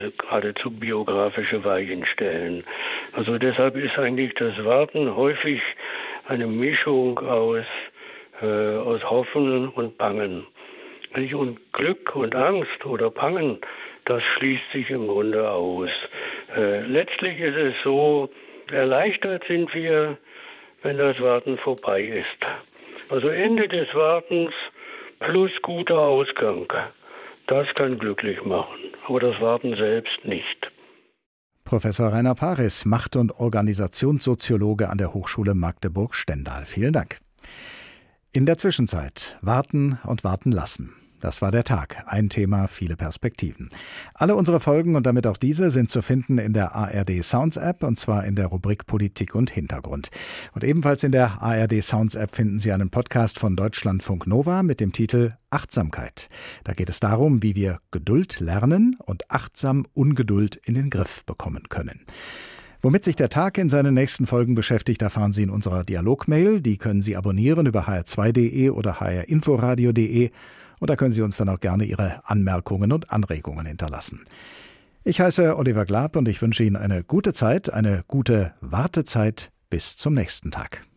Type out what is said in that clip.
geradezu biografische Weichen stellen. Also deshalb ist eigentlich das Warten häufig eine Mischung aus Hoffen und Bangen. Und Glück und Angst oder Bangen, das schließt sich im Grunde aus. Letztlich ist es so, erleichtert sind wir, wenn das Warten vorbei ist. Also Ende des Wartens plus guter Ausgang, das kann glücklich machen, aber das Warten selbst nicht. Professor Rainer Paris, Macht- und Organisationssoziologe an der Hochschule Magdeburg-Stendal. Vielen Dank. In der Zwischenzeit warten und warten lassen. Das war der Tag. Ein Thema, viele Perspektiven. Alle unsere Folgen und damit auch diese sind zu finden in der ARD Sounds App, und zwar in der Rubrik Politik und Hintergrund. Und ebenfalls in der ARD Sounds App finden Sie einen Podcast von Deutschlandfunk Nova mit dem Titel Achtsamkeit. Da geht es darum, wie wir Geduld lernen und achtsam Ungeduld in den Griff bekommen können. Womit sich der Tag in seinen nächsten Folgen beschäftigt, erfahren Sie in unserer Dialogmail. Die können Sie abonnieren über hr2.de oder hrinforadio.de. Und da können Sie uns dann auch gerne Ihre Anmerkungen und Anregungen hinterlassen. Ich heiße Oliver Glab und ich wünsche Ihnen eine gute Zeit, eine gute Wartezeit bis zum nächsten Tag.